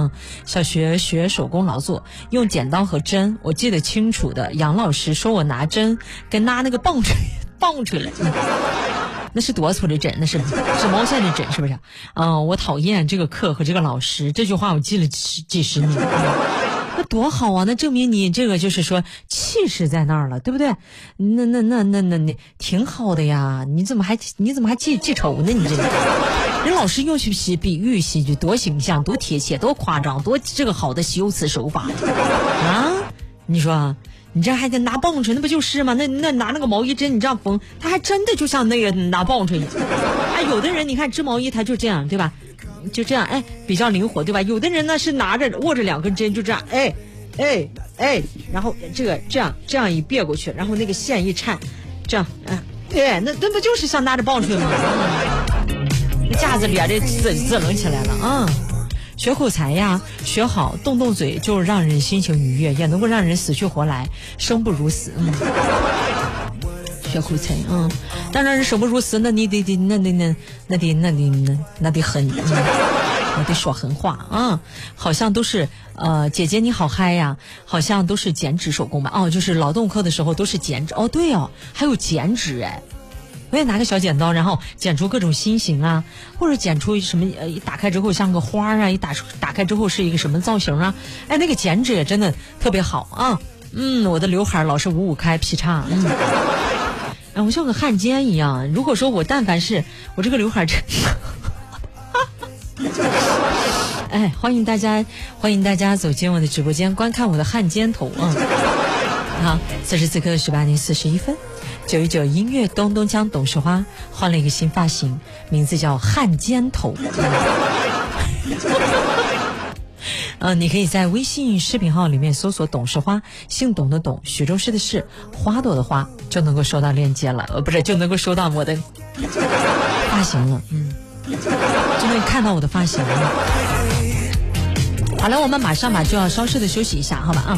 小学学手工劳作，用剪刀和针，我记得清楚的。杨老师说我拿针跟拿那个棒槌了。那是多粗的针，那是毛线的针，是不是？我讨厌这个课和这个老师，这句话我记了几十年。那多好啊！那证明你这个就是说气势在那儿了，对不对？那挺好的呀。你怎么还记仇呢？你这个人老师用去比喻戏剧多形象、多贴切、多夸张、多这个好的修辞手法啊！你说。你这还得拿棒槌，那不就是吗？那拿那个毛衣针，你这样缝，它还真的就像那个拿棒槌。哎，有的人你看织毛衣，他就这样，对吧？就这样，比较灵活，对吧？有的人呢是握着2根针，就这样，然后这个这样一别过去，然后那个线一颤，这样，那不就是像拿着棒槌吗？那架子咧的滋棱起来了啊！学口才呀，学好动嘴就让人心情愉悦，也能够让人死去活来，生不如死。学口才，当然是生不如死，那你得狠，那得说狠话啊。好像都是姐姐你好嗨呀，好像都是剪纸手工吧？就是劳动课的时候都是剪纸。对哦，还有剪纸哎。我也拿个小剪刀，然后剪出各种心形啊，或者剪出什么一打开之后像个花啊，一打开之后是一个什么造型啊？那个剪纸也真的特别好啊。我的刘海老是五五开劈叉。我像个汉奸一样。如果说我但凡是我这个刘海欢迎大家走进我的直播间观看我的汉奸头啊！好，此时此刻18点41分。919音乐咚咚锵董事花换了一个新发型，名字叫汉奸头。你可以在微信视频号里面搜索董事花，姓董的董，徐州市的市，花朵的花，就能够收到链接了，不是就能够收到我的发型了，就能看到我的发型了。好了，我们马上就要稍事的休息一下，好吧啊。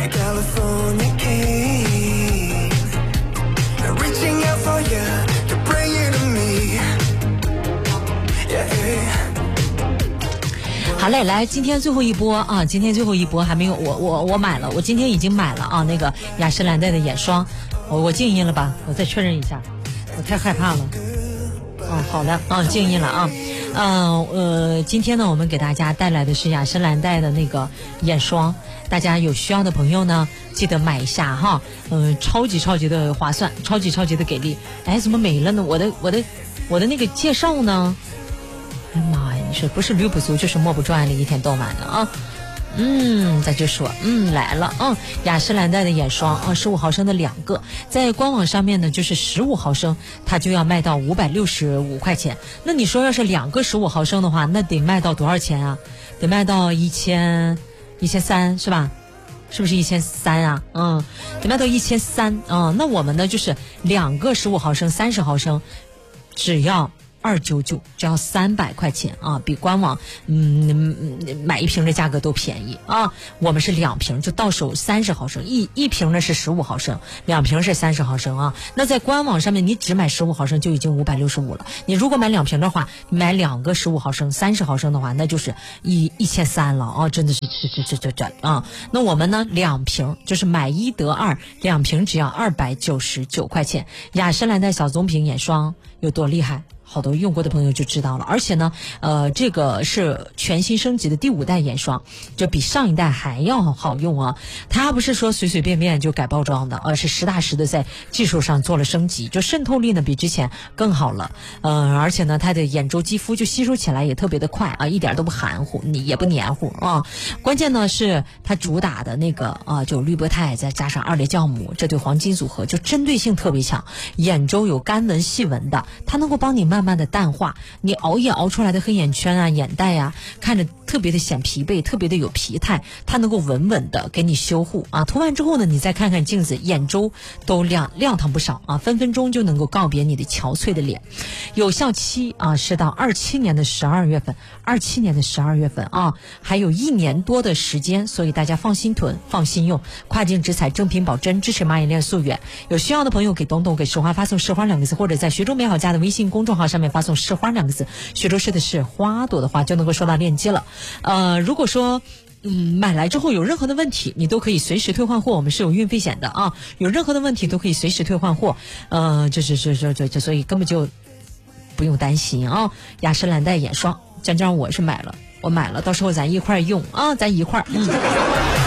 好嘞，来，今天最后一波啊！今天最后一波还没有，我买了，我今天已经买了啊，那个雅诗兰黛的眼霜，我静音了吧？我再确认一下，我太害怕了。好的，静音了啊。今天呢，我们给大家带来的是雅诗兰黛的那个眼霜，大家有需要的朋友呢，记得买一下哈。超级的划算，超级的给力。怎么没了呢？我的那个介绍呢？哎妈呀！你说不是驴不足就是磨不转的，一天到晚的啊。咱就说，来了啊，雅诗兰黛的眼霜15毫升的2个，在官网上面呢就是15毫升，它就要卖到565块钱。那你说要是2个15毫升的话，那得卖到多少钱啊？得卖到1300是吧？是不是1300啊？得卖到1300啊。那我们呢就是2个15毫升、30毫升，只要299，只要300块钱啊，比官网买1瓶的价格都便宜啊。我们是2瓶，就到手30毫升，一瓶呢是15毫升，2瓶是30毫升啊。那在官网上面你只买15毫升就已经565了，你如果买2瓶的话，买2个15毫升、30毫升的话，那就是1300了啊，真的是这啊。那我们呢2瓶就是买1得2，2瓶只要299块钱。雅诗兰黛小棕瓶眼霜有多厉害？好多用过的朋友就知道了，而且呢，这个是全新升级的第5代眼霜，就比上一代还要好用啊！它不是说随随便便就改包装的，而是实打实的在技术上做了升级，就渗透力呢比之前更好了。而且呢，它的眼周肌肤就吸收起来也特别的快啊，一点都不含糊，你也不黏糊啊。关键呢是它主打的那个就绿波肽再加上2列酵母这对黄金组合，就针对性特别强。眼周有干纹细纹的，它能够帮你慢慢的淡化你熬夜熬出来的黑眼圈啊、眼袋啊，看着特别的显疲惫，特别的有疲态，它能够稳稳的给你修护啊。涂完之后呢，你再看看镜子，眼周都亮堂不少啊，分分钟就能够告别你的憔悴的脸。有效期是到27年的12月份啊，还有1年多的时间，所以大家放心囤，放心用，跨境直采，正品保真，支持蚂蚁链溯源。有需要的朋友给东东给石花发送石花2个字，或者在徐州美好家的微信公众号上面发送石花2个字，徐州市的是花朵的花，就能够收到链接了。 如果说买来之后有任何的问题，你都可以随时退换货，我们是有运费险的啊，有任何的问题都可以随时退换货，这所以根本就不用担心啊。雅诗兰黛眼霜，江江我是买了，到时候咱一块用啊，咱一块